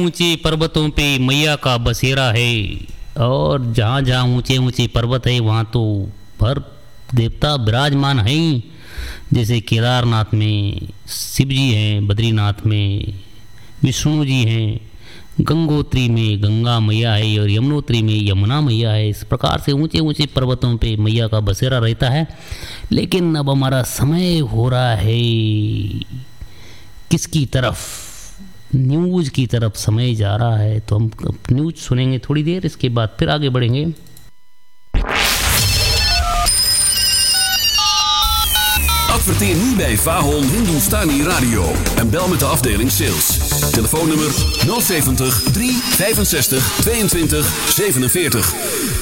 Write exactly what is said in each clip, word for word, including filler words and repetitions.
ऊंचे पर्वतों पे मैया का बसेरा है, और जहाँ जहाँ ऊंचे ऊंचे पर्वत है वहाँ तो भर देवता विराजमान हैं। जैसे केदारनाथ में शिव जी हैं, बद्रीनाथ में विष्णु जी हैं, गंगोत्री में गंगा मैया है और यमुनोत्री में यमुना मैया है। इस प्रकार से ऊंचे ऊंचे पर्वतों पे मैया का बसेरा रहता है। लेकिन अब हमारा समय हो रहा है किसकी तरफ? न्यूज़ की तरफ समय जा रहा है। तो हम न्यूज़ सुनेंगे थोड़ी देर, इसके बाद फिर आगे बढ़ेंगे। Adverteer nu bij Fahon Hindustani Radio en bel met de afdeling sales. Telefoonnummer nul zeventig, drie vijfenzestig, tweeëntwintig, zevenenveertig.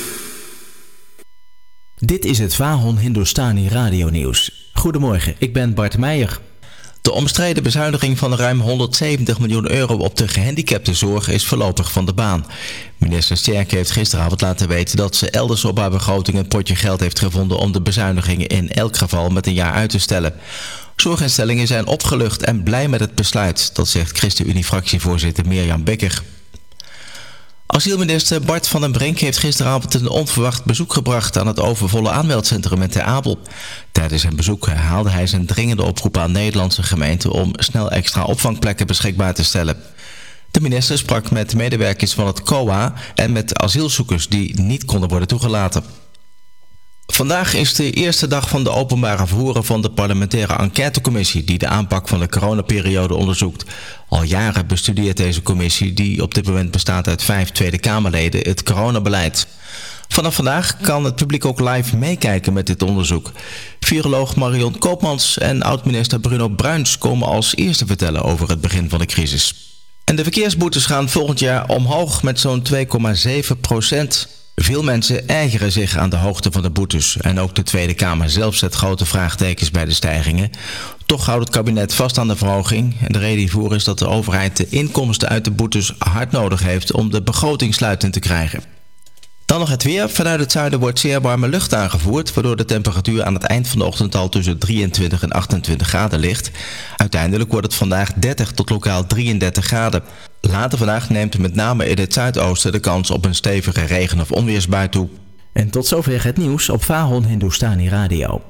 Dit is het Fahon Hindustani Radio nieuws. Goedemorgen, ik ben Bart Meijer. De omstreden bezuiniging van ruim honderdzeventig miljoen euro op de gehandicaptenzorg is voorlopig van de baan. Minister Sterk heeft gisteravond laten weten dat ze elders op haar begroting een potje geld heeft gevonden om de bezuinigingen in elk geval met een jaar uit te stellen. Zorginstellingen zijn opgelucht en blij met het besluit, dat zegt ChristenUnie-fractievoorzitter Mirjam Bekker. Asielminister Bart van den Brink heeft gisteravond een onverwacht bezoek gebracht aan het overvolle aanmeldcentrum in Ter Apel. Tijdens zijn bezoek herhaalde hij zijn dringende oproep aan Nederlandse gemeenten om snel extra opvangplekken beschikbaar te stellen. De minister sprak met medewerkers van het C O A en met asielzoekers die niet konden worden toegelaten. Vandaag is de eerste dag van de openbare verhoren van de parlementaire enquêtecommissie die de aanpak van de coronaperiode onderzoekt. Al jaren bestudeert deze commissie, die op dit moment bestaat uit vijf Tweede Kamerleden, het coronabeleid. Vanaf vandaag kan het publiek ook live meekijken met dit onderzoek. Viroloog Marion Koopmans en oud-minister Bruno Bruins komen als eerste vertellen over het begin van de crisis. En de verkeersboetes gaan volgend jaar omhoog met zo'n twee komma zeven procent. Veel mensen ergeren zich aan de hoogte van de boetes en ook de Tweede Kamer zelf zet grote vraagtekens bij de stijgingen. Toch houdt het kabinet vast aan de verhoging en de reden hiervoor is dat de overheid de inkomsten uit de boetes hard nodig heeft om de begroting sluitend te krijgen. Dan nog het weer. Vanuit het zuiden wordt zeer warme lucht aangevoerd, waardoor de temperatuur aan het eind van de ochtend al tussen drieëntwintig en achtentwintig graden ligt. Uiteindelijk wordt het vandaag dertig tot lokaal drieëndertig graden. Later vandaag neemt met name in het zuidoosten de kans op een stevige regen- of onweersbui toe. En tot zover het nieuws op Fahon Hindustani Radio.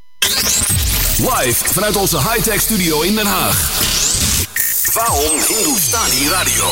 Live vanuit onze high-tech studio in Den Haag. Fahon Hindustani Radio.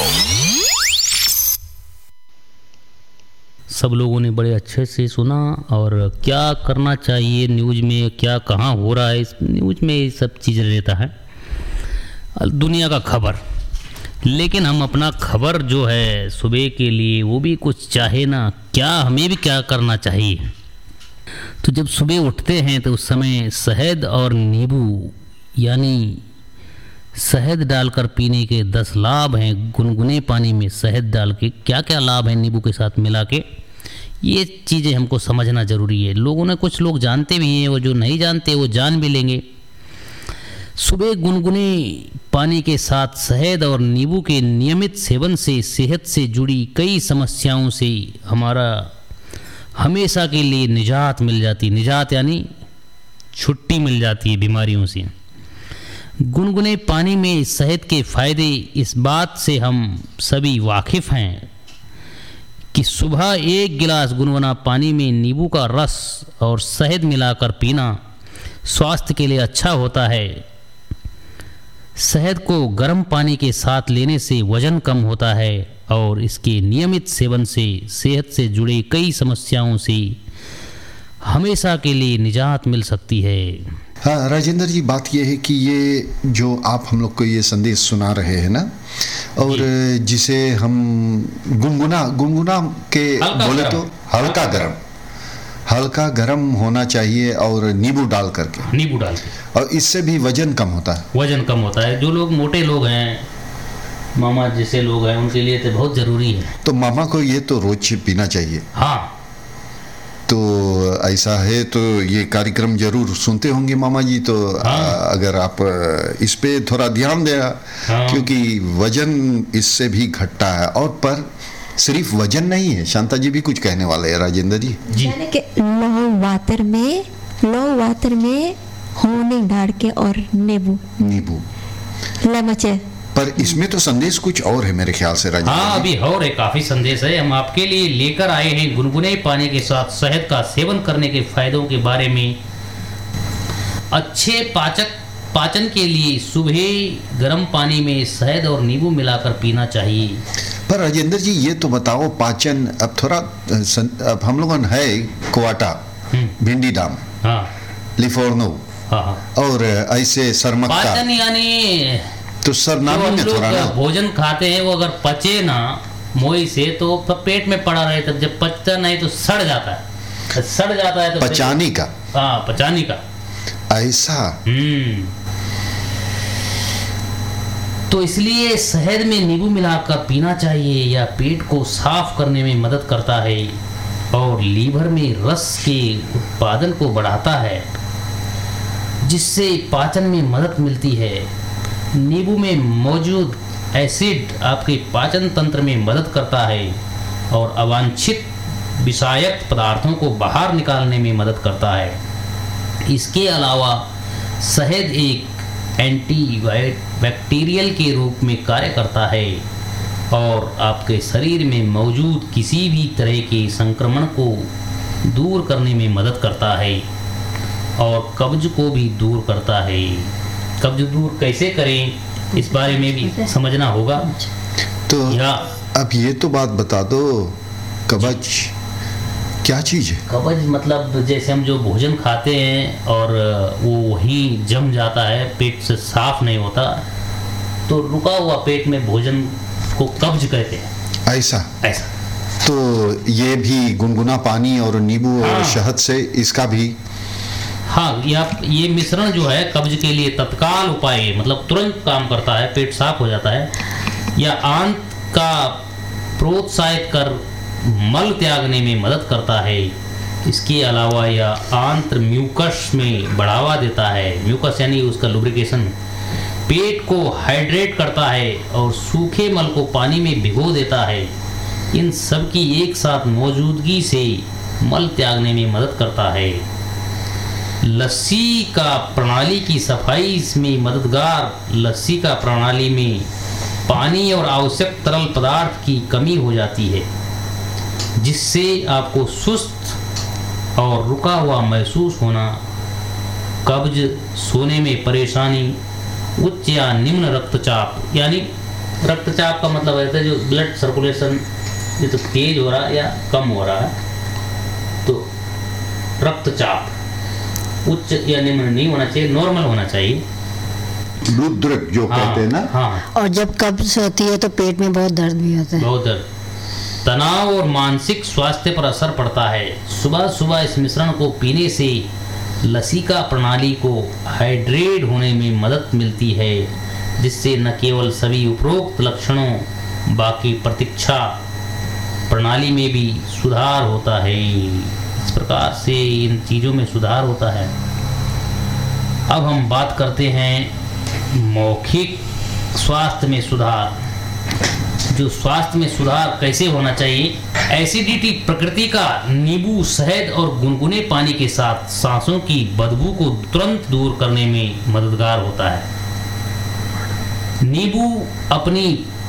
सब लोगों ने बड़े अच्छे से सुना और क्या करना चाहिए न्यूज़ में, क्या कहाँ हो रहा है, इस न्यूज़ में ये सब चीज़ें रहता है, दुनिया का खबर। लेकिन हम अपना खबर जो है सुबह के लिए वो भी कुछ चाहे ना, क्या हमें भी क्या करना चाहिए। तो जब सुबह उठते हैं तो उस समय शहद और नींबू यानी शहद डालकर पीने के दस लाभ हैं। गुनगुने पानी में शहद डाल के क्या क्या लाभ हैं नींबू के साथ मिला के, ये चीज़ें हमको समझना ज़रूरी है। लोगों ने, कुछ लोग जानते भी हैं, वो जो नहीं जानते वो जान भी लेंगे। सुबह गुनगुने पानी के साथ शहद और नींबू के नियमित सेवन से सेहत से जुड़ी कई समस्याओं से हमारा हमेशा के लिए निजात मिल जाती। निजात यानी छुट्टी मिल जाती है बीमारियों से। गुनगुने पानी में शहद के फ़ायदे इस बात से हम सभी वाकिफ़ हैं कि सुबह एक गिलास गुनगुना पानी में नींबू का रस और शहद मिलाकर पीना स्वास्थ्य के लिए अच्छा होता है। शहद को गर्म पानी के साथ लेने से वज़न कम होता है और इसके नियमित सेवन से सेहत से जुड़े कई समस्याओं से हमेशा के लिए निजात मिल सकती है। हाँ राजेंद्र जी, बात यह है कि ये जो आप हम लोग को ये संदेश सुना रहे हैं ना, और जिसे हम गुनगुना गुनगुना के बोले तो हल्का गरम हल्का गरम होना चाहिए और नींबू डाल करके नींबू डाल के, और इससे भी वजन कम होता है। वजन कम होता है। जो लोग मोटे लोग हैं, मामा जैसे लोग हैं, उनके लिए तो बहुत ज़रूरी है। तो मामा को ये तो रोज पीना चाहिए। हाँ, तो ऐसा है तो ये कार्यक्रम जरूर सुनते होंगे मामा जी। तो हाँ। अगर आप इस पे थोड़ा ध्यान देना, हाँ। क्योंकि वजन इससे भी घटता है। और पर सिर्फ वजन नहीं है, शांता जी भी कुछ कहने वाले हैं राजेंद्र जी। यानी कि लो वाटर में लो वाटर में होनी डाल के और नींबू नींबू लेमचे पर इसमें तो संदेश कुछ और है मेरे ख्याल से राजेंद्र हाँ, जी। अभी और है, काफी संदेश है। हम आपके लिए लेकर आए हैं गुनगुने पानी के साथ शहद का सेवन करने के फायदों के बारे में। अच्छे पाचक पाचन के लिए सुबह गर्म पानी में शहद और नींबू मिलाकर पीना चाहिए। पर राजेंद्र जी ये तो बताओ, पाचन अब थोड़ा अब हम लोगों है क्वाटा, भिंडी डाम, हाँ लिफोर्नो हाँ हाँ। और ऐसे सरमक्का, पाचन यानी तो सरनामी जो हम में लोग थोड़ा ना भोजन खाते हैं वो अगर पचे ना मोई से तो पेट में पड़ा रहे, तब जब पचता नहीं तो सड़ जाता है, सड़ जाता है तो पचानी का, हाँ पचानी का ऐसा। हम्म तो इसलिए शहद में नींबू मिलाकर पीना चाहिए। यह पेट को साफ करने में मदद करता है और लीवर में रस के उत्पादन को बढ़ाता है, जिससे पाचन में मदद मिलती है। नींबू में मौजूद एसिड आपके पाचन तंत्र में मदद करता है और अवांछित विषाक्त पदार्थों को बाहर निकालने में मदद करता है। इसके अलावा शहद एक एंटी बैक्टीरियल के रूप में कार्य करता है और आपके शरीर में मौजूद किसी भी तरह के संक्रमण को दूर करने में मदद करता है और कब्ज को भी दूर करता है। कब्ज दूर कैसे करें इस बारे में भी समझना होगा। तो या अब ये तो बात बता दो, कब्ज क्या चीज है? कब्ज मतलब जैसे हम जो भोजन खाते हैं और वो वहीं जम जाता है, पेट से साफ नहीं होता, तो रुका हुआ पेट में भोजन को कब्ज कहते हैं। ऐसा ऐसा तो ये भी गुनगुना पानी और नींबू और हाँ। शहद से इसका भी, हाँ, यह ये मिश्रण जो है कब्ज के लिए तत्काल उपाय है, मतलब तुरंत काम करता है, पेट साफ हो जाता है। यह आंत का प्रोत्साहित कर मल त्यागने में मदद करता है। इसके अलावा यह आंत्र म्यूकस में बढ़ावा देता है, म्यूकस यानी उसका लुब्रिकेशन, पेट को हाइड्रेट करता है और सूखे मल को पानी में भिगो देता है। इन सब की एक साथ मौजूदगी से मल त्यागने में मदद करता है। लस्सी का प्रणाली की सफाई इसमें मददगार। लस्सी का प्रणाली में पानी और आवश्यक तरल पदार्थ की कमी हो जाती है, जिससे आपको सुस्त और रुका हुआ महसूस होना, कब्ज, सोने में परेशानी, उच्च या निम्न रक्तचाप, यानी रक्तचाप का मतलब है जो ब्लड सर्कुलेशन ये तो तेज हो रहा है या कम हो रहा है, तो रक्तचाप उच्च या निम्न नहीं होना चाहिए, नॉर्मल होना चाहिए। रुद्रक जो हाँ, कहते हैं ना, हाँ, और जब कब्ज होती है तो पेट में बहुत दर्द भी होता है। बहुत दर्द, तनाव और मानसिक स्वास्थ्य पर असर पड़ता है। सुबह सुबह इस मिश्रण को पीने से लसिका प्रणाली को हाइड्रेट होने में मदद मिलती है, जिससे न केवल सभी उपरोक्त लक्षणों बाकी प्रतीक्षा प्रणाली में भी सुधार होता है। इस प्रकार से इन चीज़ों में सुधार होता है। अब हम बात करते हैं मौखिक स्वास्थ्य में सुधार। जो स्वास्थ्य में सुधार कैसे होना चाहिए? एसिडिटी प्रकृति का नींबू, शहद और गुनगुने पानी के साथ सांसों की बदबू को तुरंत दूर करने में मददगार होता है। नींबू अपनी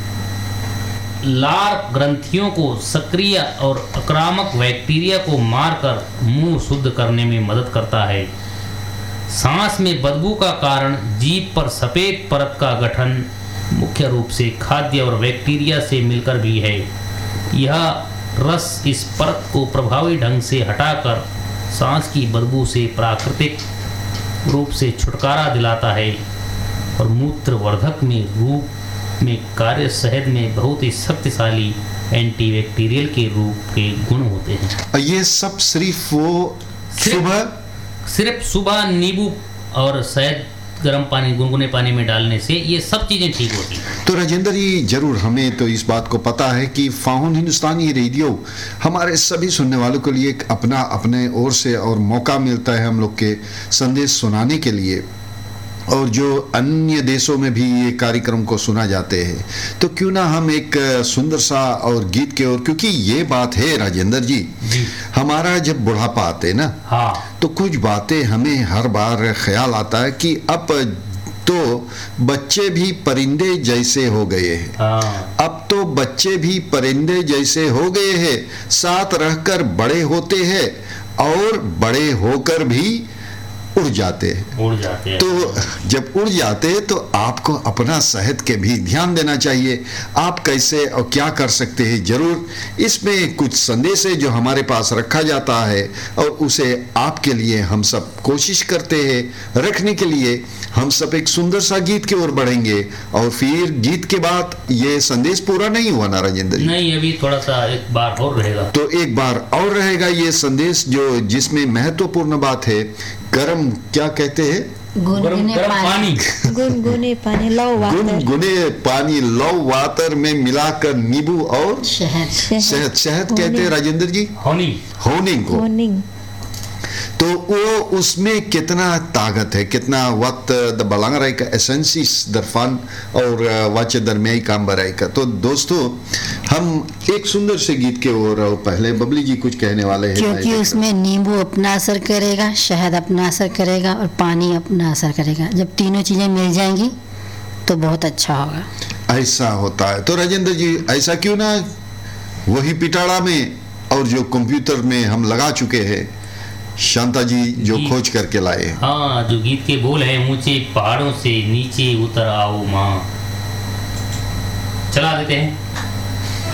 लार ग्रंथियों को सक्रिय और आक्रामक बैक्टीरिया को मारकर मुंह शुद्ध करने में मदद करता है। सांस में बदबू का कारण जीभ पर सफेद परत का गठन मुख्य रूप से खाद्य और बैक्टीरिया से मिलकर भी है। यह रस इस परत को प्रभावी ढंग से हटाकर सांस की बदबू से प्राकृतिक रूप से छुटकारा दिलाता है और मूत्रवर्धक में रूप में कार्य शहद में बहुत ही शक्तिशाली एंटीबैक्टीरियल के रूप के गुण होते हैं। ये सब सिर्फ वो सिर्फ- सुबह सिर्फ सुबह नींबू और शहद गर्म पानी, गुनगुने पानी में डालने से ये सब चीज़ें ठीक होती हैं। तो राजेंद्र जी जरूर, हमें तो इस बात को पता है कि फाउंड हिंदुस्तानी रेडियो हमारे सभी सुनने वालों के लिए एक अपना अपने ओर से और मौका मिलता है हम लोग के संदेश सुनाने के लिए, और जो अन्य देशों में भी ये कार्यक्रम को सुना जाते हैं, तो क्यों ना हम एक सुंदर सा और गीत के ओर, क्योंकि ये बात है राजेंद्र जी, जी। हमारा जब बुढ़ापा आते ना, हाँ, तो कुछ बातें हमें हर बार ख्याल आता है कि अब तो बच्चे भी परिंदे जैसे हो गए हैं। हाँ। अब तो बच्चे भी परिंदे जैसे हो गए हैं, साथ रहकर बड़े होते हैं और बड़े होकर भी उड़ जाते हैं। उड़ जाते हैं। तो जब उड़ जाते हैं तो आपको अपना सेहत के भी ध्यान देना चाहिए। आप कैसे और क्या कर सकते हैं, जरूर इसमें कुछ संदेश है जो हमारे पास रखा जाता है और उसे आपके लिए हम सब कोशिश करते हैं रखने के लिए। हम सब एक सुंदर सा गीत की ओर बढ़ेंगे और फिर गीत के बाद ये संदेश पूरा नहीं हुआ ना राजेंद्र जी? नहीं, अभी थोड़ा सा एक बार और रहेगा। तो एक बार और रहेगा ये संदेश जो जिसमें महत्वपूर्ण बात है, गरम क्या कहते हैं, गुनगुने पानी, गुनगुने पानी लौ वाटर, गुनगुने पानी लौ वाटर में मिलाकर नींबू और शहद, शहद शहद कहते हैं राजेंद्र जी, होनी होनिंग को। होनिंग। तो वो उसमें कितना ताकत है, कितना वक्त द belangrijke essenties daarvan और wat je daarmee kan bereiken। तो दोस्तों हम एक सुंदर से गीत के ओर, पहले बबली जी कुछ कहने वाले हैं। क्योंकि उसमें नींबू अपना असर करेगा, शहद अपना असर करेगा और पानी अपना असर करेगा। जब तीनों चीजें मिल जाएंगी तो बहुत अच्छा होगा। ऐसा होता है। तो राजेंद्र जी ऐसा क्यों ना वही पिटाड़ा में और जो कंप्यूटर में हम लगा चुके हैं, शांता जी जो खोज करके लाए। हाँ, जो गीत के बोल है, ऊंचे पहाड़ों से नीचे उतर आओ माँ, चला देते हैं।